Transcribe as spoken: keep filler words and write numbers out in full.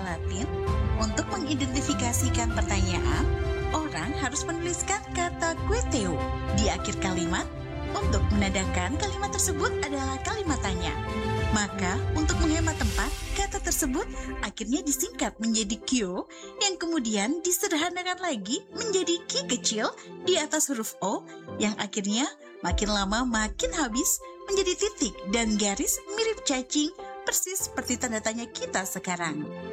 Latin, untuk mengidentifikasikan pertanyaan, orang harus menuliskan kata queteo di akhir kalimat untuk menandakan kalimat tersebut adalah kalimat tanya. Maka, untuk menghemat tempat, kata tersebut akhirnya disingkat menjadi kyo, yang kemudian disederhanakan lagi menjadi ki kecil di atas huruf O, yang akhirnya makin lama makin habis menjadi titik dan garis mirip cacing, persis seperti tanda tanya kita sekarang.